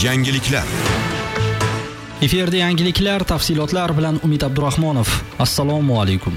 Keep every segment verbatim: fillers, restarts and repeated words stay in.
Yangiliklar. Efirda yangiliklar, tafsilotlar bilan Umid Abdurahmonov. Assalomu alaykum.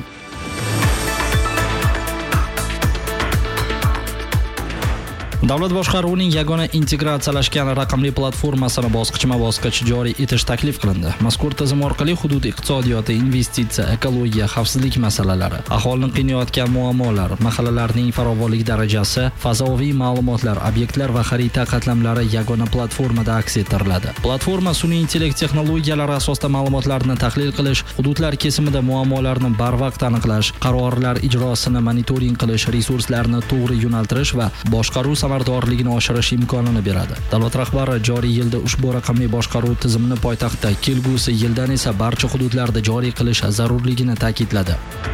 Davlat boshqaruvining yagona integratsiyalashgan raqamli platformasini bosqichma-bosqich joriy etish taklif qilindi. Mazkur tizim orqali hudud iqtisodiyoti, investitsiya, ekologiya, xavfsizlik masalalari, aholini qiynayotgan muammolar, mahallalarning farovonlik darajasi, fazoviy ma'lumotlar, obyektlar va xarita qatlamlari yagona platformada aks ettiriladi. Platforma sun'iy intellekt texnologiyalari asosida ma'lumotlarni tahlil qilish, hududlar kesimida muammolarni barvaqt aniqlash, qarorlar ijrosini monitoring qilish, resurslarni to'g'ri yo'naltirish va boshqaruv samaradorligini oshirish imkonini beradi. Davlat rahbari joriy yilda ushbu raqamli boshqaruv tizimini poytaxtda, kelgusi yildan esa barcha hududlarda joriy qilish zarurligini ta'kidladi.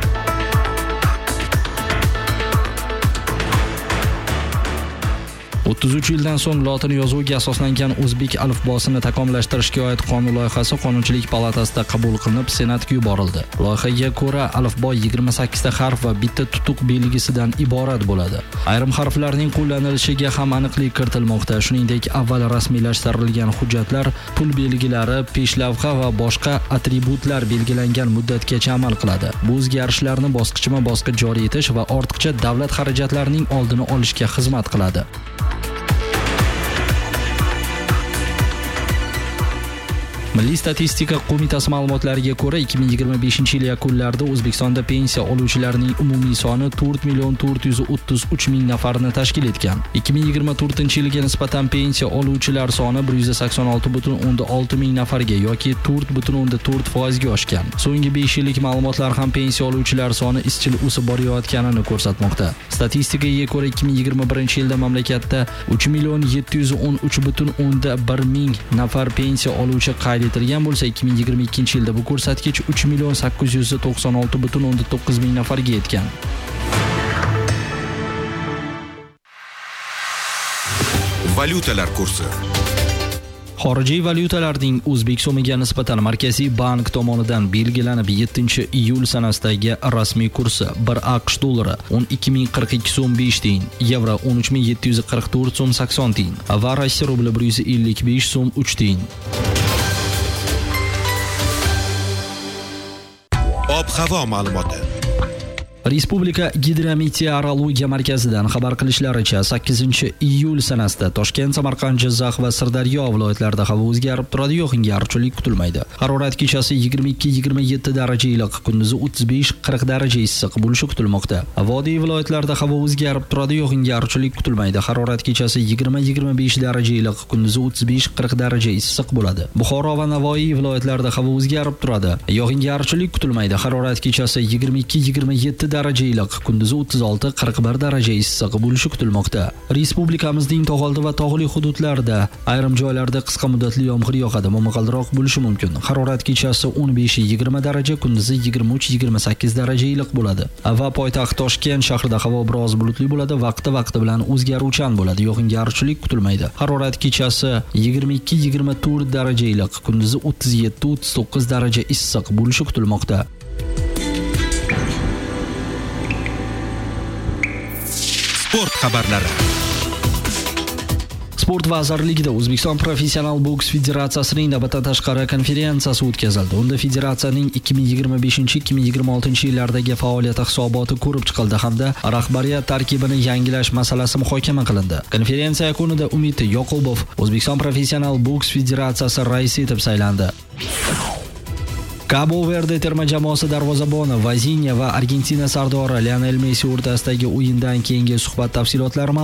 o'ttiz uch yildan so'ng lotin yozuviga asoslangan o'zbek alifbosini takomillashtirishga oid qonun loyihasi Qonunchilik palatasida qabul qilinib, Senatga yuborildi. Loyihaga ko'ra, alifbo yigirma sakkizta harf va bitta tutuq belgisidan iborat bo'ladi. Ayrim harflarning qo'llanilishiga ham aniqlik kiritilmoqda. Shuningdek, avval rasmiylashtirilgan hujjatlar, pul belgilari, peshlavha va boshqa atributlar belgilangan muddatgacha amal qiladi. Bu o'zgarishlarni bosqichma-bosqich joriy etish va ortiqcha davlat xarajatlarining oldini olishga xizmat qiladi. Milliy statistika qo'mitasi ma'lumotlariga ko'ra, ikki ming yigirma beshinchi yil yakunlarida O'zbekistonda pensiya oluvchilarning umumiy soni to'rt million to'rt yuz o'ttiz uch ming nafarni tashkil etgan. ikki ming yigirma to'rtinchi yilga nisbatan pensiya oluvchilar soni bir yuz sakson olti butun o'ndan olti ming nafarga yoki to'rt butun o'ndan to'rt foiz ga oshgan. So'nggi besh yillik ma'lumotlar ham pensiya oluvchilar soni izchil o'sib borayotganini ko'rsatmoqda. Statistikaga ko'ra, ikki ming yigirma birinchi yilda mamlakatda uch million yetti yuz o'n uch butun o'ndan bir ming nafar pensiya oluvchi qayd etilgan bo'lsa, ikki ming yigirma ikkinchi yilda bu ko'rsatkich uch million sakkiz yuz to'qson olti butun o'ndan to'qqiz ming nafarga yetgan. Valyutalar kursi. Xorijiy valyutalarning o'zbek so'miga nisbatan Markaziy bank tomonidan belgilanib yettinchi iyul sanasidagi rasmiy kursi bir AQSh dollari o'n ikki ming qirq ikki so'm besh tiyin, yevro o'n uch ming yetti yuz qirq to'rt so'm sakson tiyin va Rossiya rubli bir yuz ellik besh so'm uch tiyin. Ob-havo ma'lumoti. Respublika Gidrometeorologiya markazidan xabar qilishlaricha, sakkizinchi iyul sanasida Toshkent, Samarqand, Jizzax va Sirdaryo viloyatlarida havo o'zgarib turadi, yog'ingarchilik kutilmaydi. Harorat kechasi yigirma ikki yigirma yetti daraja iliq, kunduzi o'ttiz besh qirq daraja issiq bo'lishi kutilmoqda. Vodiy viloyatlarida havo o'zgarib turadi, yog'ingarchilik kutilmaydi. Harorat kechasi yigirma yigirma besh daraja iliq, kunduzi o'ttiz besh qirq daraja issiq bo'ladi. Buxoro va Navoiy viloyatlarida havo o'zgarib turadi, yog'ingarchilik kutilmaydi. Harorat kechasi yigirma ikki yigirma yetti daraja iliq, kunduzi o'ttiz olti qirq bir daraja issiq bo'lishi kutilmoqda. Respublikamizning tog'oldi va tog'li hududlarida ayrim joylarda qisqa muddatli yomg'ir yog'adi, momaqaldiroq bo'lishi mumkin. Harorat kechasi o'n besh yigirma daraja, kunduzi yigirma uch yigirma sakkiz daraja iliq bo'ladi. Va poytaxt Toshkent shahrida havo biroz bulutli bo'ladi, vaqti-vaqti bilan o'zgaruvchan bo'ladi, yog'ingarchilik kutilmaydi. Harorat kechasi yigirma ikki yigirma to'rt daraja iliq, kunduzi o'ttiz yetti o'ttiz to'qqiz daraja issiq bo'lishi kutilmoqda. Sport xabarlari. Sport vazirligida O'zbekiston Professional boks federatsiyasining navbatdan tashqari konferensiyasi o'tkazildi. Unda federatsiyaning ikki ming yigirma beshinchi ikki ming yigirma oltinchi yillardagi faoliyati hisoboti ko'rib chiqildi hamda rahbariyat tarkibini yangilash masalasi muhokama qilindi. Konferensiya yakunida Umid Yoqubov O'zbekiston Professional boks federatsiyasi raisi etib saylandi. Cabo Verde terma jamoasi darvozaboni Vazinha va Argentina sardori Lionel Messi o'rtasidagi o'yindan keyingi suhbat tafsilotlari